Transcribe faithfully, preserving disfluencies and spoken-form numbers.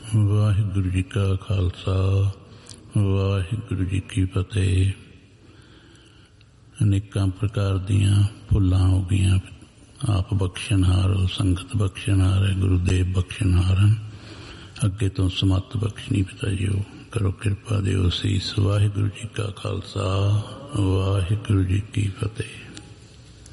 ਵਾਹਿਗੁਰੂ ਜੀ ਕਾ ਖਾਲਸਾ, ਵਾਹਿਗੁਰੂ ਜੀ ਕੀ ਫਤਿਹ। ਅਨੇਕਾਂ ਪ੍ਰਕਾਰ ਦੀਆਂ ਭੁੱਲਾਂ ਹੋ ਗਈਆਂ। ਆਪ ਬਖਸ਼ਣਹਾਰ, ਸੰਗਤ ਬਖਸ਼ਣਹਾਰ ਹੈ, ਗੁਰੂਦੇਵ ਬਖਸ਼ਣਹਾਰ ਹਨ। ਅੱਗੇ ਤੋਂ ਸਮੱਤ ਬਖਸ਼ਣੀ ਪਿਤਾ ਜੀਓ, ਕਰੋ ਕਿਰਪਾ ਦਿਓ ਸੀਸ। ਵਾਹਿਗੁਰੂ ਜੀ ਕਾ ਖਾਲਸਾ, ਵਾਹਿਗੁਰੂ ਜੀ ਕੀ ਫਤਿਹ।